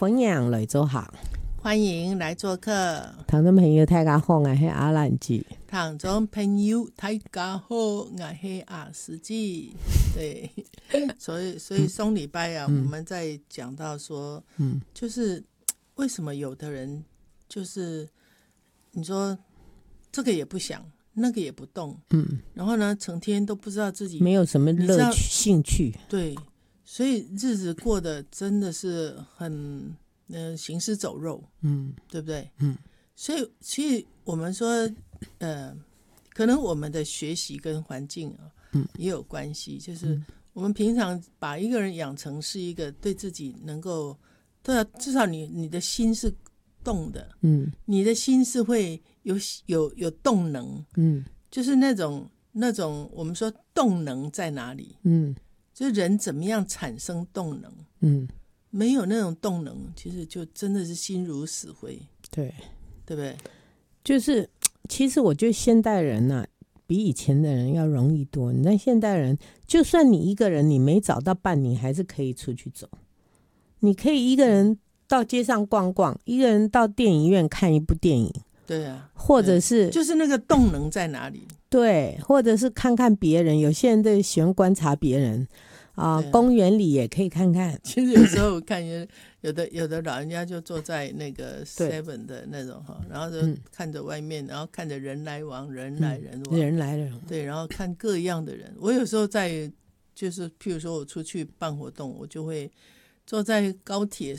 欢迎来做客， 欢迎来做客。 听众朋友大家好，我是阿兰姐。 听众朋友大家好，我是阿司机。对，所以上礼拜啊，我们在讲到说，就是为什么有的人就是你说这个也不想，那个也不动，然后呢，成天都不知道自己没有什么乐趣、兴趣， 对，所以日子过得真的是很行尸走肉，对不对？所以我们说，可能我们的学习跟环境啊，也有关系，就是我们平常把一个人养成是一个对自己能够，对啊，至少你的心是动的，你的心是会有动能，就是那种我们说动能在哪里，就是人怎么样产生动能，没有那种动能，其实就真的是心如死灰， 对不对？ 就是其实我觉得现代人啊，比以前的人要容易多。你看现代人，就算你一个人你没找到伴，你还是可以出去走，你可以一个人到街上逛逛，一个人到电影院看一部电影， 对啊， 或者是就是那个动能在哪里？ 对，或者是看看别人，有些人都喜欢观察别人啊，公园里也可以看看。 其实有时候看有的老人家就坐在那个 7 的那种哈，然后就看着外面，然后看着人来往，人来人往， 人来人往， 对，然后看各样的人。我有时候就是譬如说我出去办活动，我就会坐在高铁